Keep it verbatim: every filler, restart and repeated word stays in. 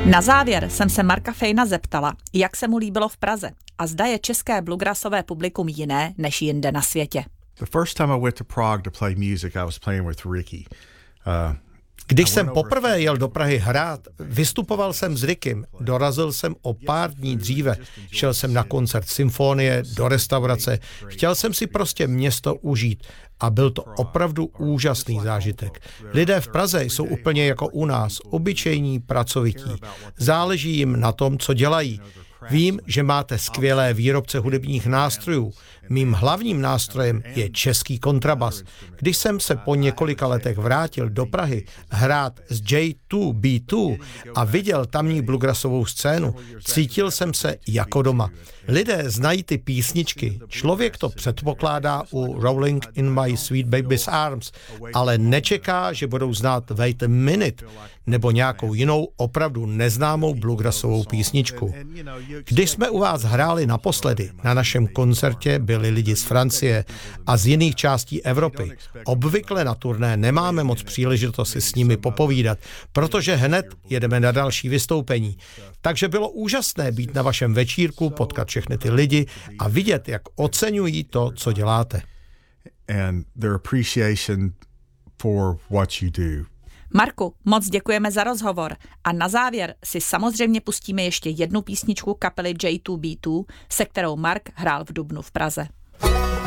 Na závěr jsem se Marka Fejna zeptala, jak se mu líbilo v Praze a zda je české bluegrassové publikum jiné než jinde na světě. The first time I went to Prague to play music, I was playing with Ricky. Uh, Když jsem poprvé jel do Prahy hrát, vystupoval jsem s Rickym, dorazil jsem o pár dní dříve, šel jsem na koncert symfonie, do restaurace, chtěl jsem si prostě město užít a byl to opravdu úžasný zážitek. Lidé v Praze jsou úplně jako u nás, obyčejní, pracovití. Záleží jim na tom, co dělají. Vím, že máte skvělé výrobce hudebních nástrojů. Mým hlavním nástrojem je český kontrabas. Když jsem se po několika letech vrátil do Prahy hrát s J dva B dva a viděl tamní bluegrassovou scénu, cítil jsem se jako doma. Lidé znají ty písničky. Člověk to předpokládá u Rolling in My Sweet Baby's Arms, ale nečeká, že budou znát Wait a Minute nebo nějakou jinou opravdu neznámou bluegrassovou písničku. Když jsme u vás hráli naposledy, na našem koncertě byli lidi z Francie a z jiných částí Evropy. Obvykle na turné nemáme moc příležitosti s nimi popovídat, protože hned jedeme na další vystoupení. Takže bylo úžasné být na vašem večírku, potkat všechny ty lidi a vidět, jak oceňují to, co děláte. And their appreciation for what you do. Marku, moc děkujeme za rozhovor a na závěr si samozřejmě pustíme ještě jednu písničku kapely J dva B dva, se kterou Mark hrál v dubnu v Praze.